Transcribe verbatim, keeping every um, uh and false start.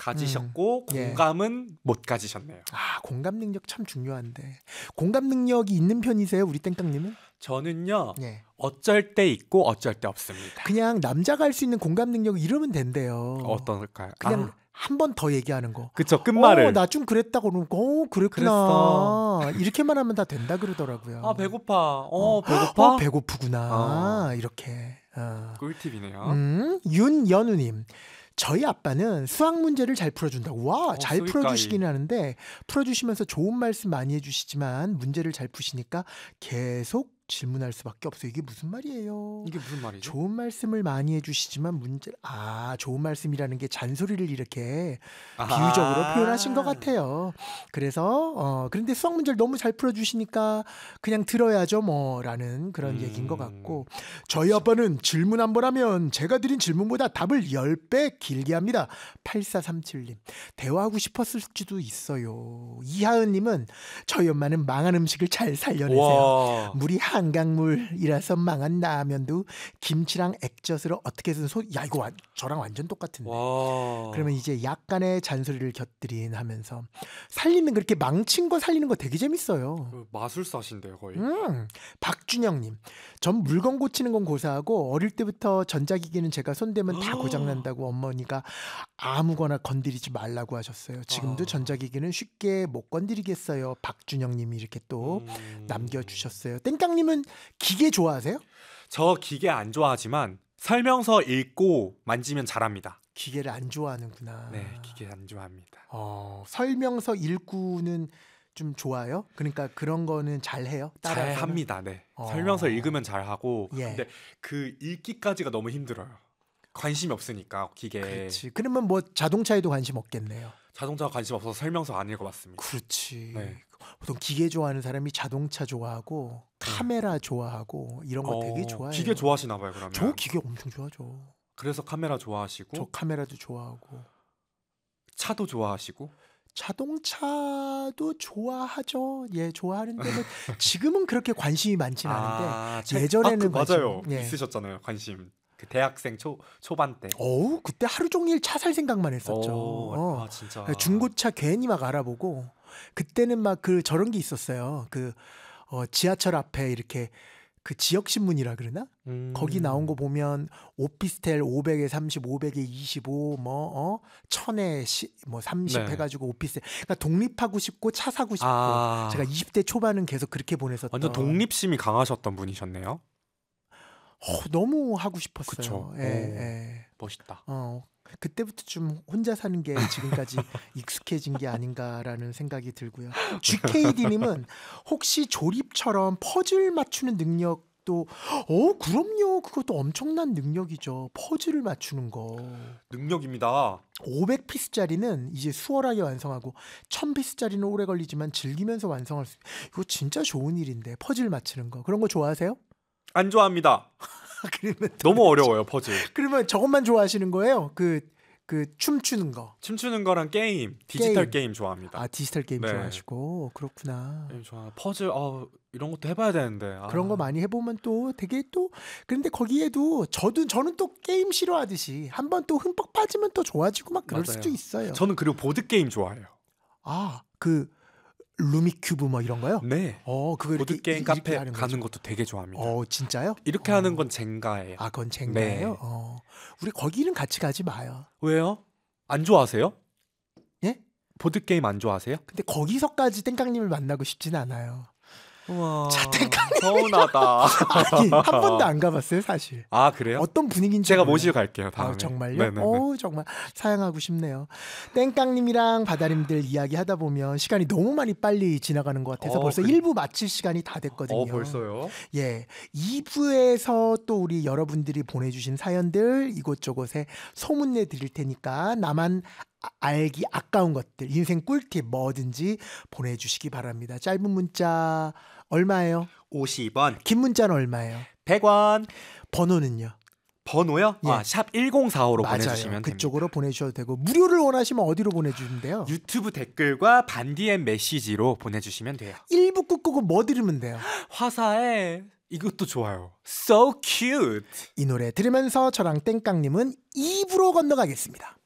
가지셨고 음, 예. 공감은 못 가지셨네요. 아, 공감 능력 참 중요한데. 공감 능력이 있는 편이세요, 우리 땡깡님은? 저는요. 예. 어쩔 때 있고 어쩔 때 없습니다. 그냥 남자가 할 수 있는 공감 능력을 이러면 된대요. 어떨까요? 그냥 아, 한 번 더 얘기하는 거. 그쵸. 끝말을. 어, 나 좀 그랬다고 그러면 어, 그랬구나. 그랬어. 이렇게만 하면 다 된다 그러더라고요. 아 배고파. 어, 어, 배고파? 어, 배고프구나. 어. 이렇게. 어. 꿀팁이네요. 음, 윤연우님. 저희 아빠는 수학 문제를 잘 풀어준다고. 와, 어, 잘 수익가이. 풀어주시긴 하는데 풀어주시면서 좋은 말씀 많이 해주시지만 문제를 잘 푸시니까 계속 질문할 수밖에 없어요. 이게 무슨 말이에요? 이게 무슨 말이죠? 좋은 말씀을 많이 해주시지만 문제 아 좋은 말씀이라는 게 잔소리를 이렇게 비유적으로 아. 표현하신 것 같아요. 그래서 어 그런데 수학 문제를 너무 잘 풀어주시니까 그냥 들어야죠 뭐라는 그런 음. 얘기인 것 같고 저희 아빠는 질문 한 번 하면 제가 드린 질문보다 답을 십 배 길게 합니다. 팔사삼칠님 대화하고 싶었을지도 있어요. 이하은님은 저희 엄마는 망한 음식을 잘 살려내세요. 와. 물이 한강물이라서 망한 라면도 김치랑 액젓으로 어떻게든 소... 야 이거 완... 저랑 완전 똑같은데. 와. 그러면 이제 약간의 잔소리를 곁들인 하면서 살리는 거 이렇게 망친 거 살리는 거 되게 재밌어요. 그 마술사신데요 거의. 음, 박준영님, 전 물건 고치는 건 고사하고 어릴 때부터 전자기기는 제가 손대면 다 고장난다고 어머니가 아무거나 건드리지 말라고 하셨어요. 지금도 아. 전자기기는 쉽게 못 건드리겠어요. 박준영님이 이렇게 또 음. 남겨주셨어요. 땡깡님은 기계 좋아하세요? 저 기계 안 좋아하지만 설명서 읽고 만지면 잘합니다. 기계를 안 좋아하는구나. 네, 기계 안 좋아합니다. 어, 설명서 읽고는 좀 좋아요? 그러니까 그런 거는 잘해요? 잘 따라서는? 합니다. 네. 어. 설명서 읽으면 잘 하고. 예. 근데 그 읽기까지가 너무 힘들어요. 관심이 없으니까 기계에. 그렇지. 그러면 뭐 자동차에도 관심 없겠네요. 자동차 관심 없어서 설명서 안 읽어봤습니다. 그렇지. 네. 보통 기계 좋아하는 사람이 자동차 좋아하고 카메라 좋아하고 이런 거 되게 어, 좋아해요. 기계 좋아하시나 봐요, 그러면. 저 기계 엄청 좋아하죠. 그래서 카메라 좋아하시고 저 카메라도 좋아하고 차도 좋아하시고. 자동차도 좋아하죠. 예, 좋아하는데 뭐 지금은 그렇게 관심이 많지는 않은데 아, 제- 예전에는 아, 그 관심- 맞아요. 예. 있으셨잖아요, 관심. 그 대학생 초 초반 때. 어우, 그때 하루 종일 차 살 생각만 했었죠. 오, 어. 아 진짜. 중고차 괜히 막 알아보고 그때는 막 그 저런 게 있었어요. 그 어, 지하철 앞에 이렇게 그 지역 신문이라 그러나? 음. 거기 나온 거 보면 오피스텔 오백에 삼십, 오백에 이십오, 뭐 어? 천에 뭐 삼십 네. 해가지고 오피스텔. 그러니까 독립하고 싶고 차 사고 싶고. 아. 제가 이십 대 초반은 계속 그렇게 보냈었던. 완전 독립심이 강하셨던 분이셨네요. 어, 너무 하고 싶었어요. 그쵸. 예, 오. 예. 멋있다. 어, 그때부터 좀 혼자 사는 게 지금까지 익숙해진 게 아닌가라는 생각이 들고요. 지케이디님은 혹시 조립처럼 퍼즐 맞추는 능력도 어 그럼요. 그것도 엄청난 능력이죠. 퍼즐을 맞추는 거. 능력입니다. 오백 피스짜리는 이제 수월하게 완성하고 천 피스짜리는 오래 걸리지만 즐기면서 완성할 수. 이거 진짜 좋은 일인데 퍼즐 맞추는 거. 그런 거 좋아하세요? 안 좋아합니다. 그러면 너무 어려워요, 퍼즐. 그러면 저것만 좋아하시는 거예요? 그 그 춤추는 거. 춤추는 거랑 게임, 디지털 게임. 게임, 좋아합니다. 아 디지털 게임 네. 좋아하시고 그렇구나. 게임 좋아. 퍼즐 어, 이런 것도 해봐야 되는데. 아. 그런 거 많이 해보면 또 되게 또 그런데 거기에도 저도 저는 또 게임 싫어하듯이 한번 또 흠뻑 빠지면 또 좋아지고 막 그럴 맞아요. 수도 있어요. 저는 그리고 보드 게임 좋아해요. 아 그 루미큐브 뭐 이런 거요? 네. 어 그거 보드 이렇게 게임 이렇게 카페 하는 가는 거죠. 것도 되게 좋아합니다. 어 진짜요? 이렇게 어. 하는 건 젠가예요. 아 그건 쟁가예요. 네. 어 우리 거기는 같이 가지 마요. 왜요? 안 좋아하세요? 예? 보드 게임 안 좋아하세요? 근데 거기서까지 땡깡님을 만나고 싶진 않아요. 우와. 자, 땡깡님. 서운하다. 아니 한 번도 안 가봤어요 사실. 아 그래요? 어떤 분위기인지 제가 몰라요. 모시고 갈게요. 다음에. 아, 정말요? 네네네. 오 정말 사양하고 싶네요. 땡깡님이랑 바다님들 이야기 하다 보면 시간이 너무 많이 빨리 지나가는 것 같아서 어, 벌써 그- 일 부 마칠 시간이 다 됐거든요. 어 벌써요? 예, 이 부에서 또 우리 여러분들이 보내주신 사연들 이곳저곳에 소문내 드릴 테니까 나만 아- 알기 아까운 것들 인생 꿀팁 뭐든지 보내주시기 바랍니다. 짧은 문자 얼마예요? 오십 원, 긴 문자는 얼마예요? 백 원. 번호는요? 번호요? 예. 아, 샵 일공사오로 맞아요. 보내주시면 됩니다. 그쪽으로 보내주셔도 되고 무료를 원하시면 어디로 보내주시면 돼요? 유튜브 댓글과 반디엠 메시지로 보내주시면 돼요. 일 부 끝곡은 뭐 들으면 돼요? 화사해. 이것도 좋아요. So cute. 이 노래 들으면서 저랑 땡깡님은 이 부로 건너가겠습니다.